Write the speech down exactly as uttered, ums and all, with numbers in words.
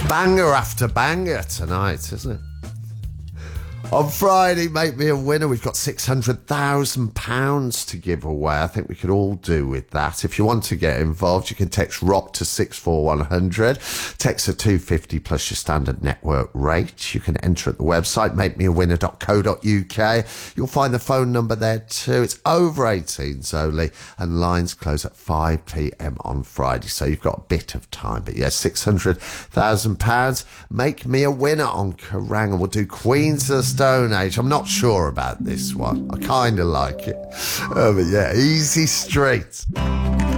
Banger after banger tonight, isn't it? On Friday, make me a winner. We've got six hundred thousand pounds to give away. I think we could all do with that. If you want to get involved, you can text ROCK to six four one zero zero. Text a two fifty plus your standard network rate. You can enter at the website, make me a winner dot co dot uk. You'll find the phone number there too. It's over eighteens only, and lines close at five p.m. on Friday, so you've got a bit of time. But yeah, six hundred thousand pounds. Make me a winner on Kerrang, and we'll do Queens of the Stone Age. I'm not sure about this one. I kind of like it. Uh, but yeah, Easy Street.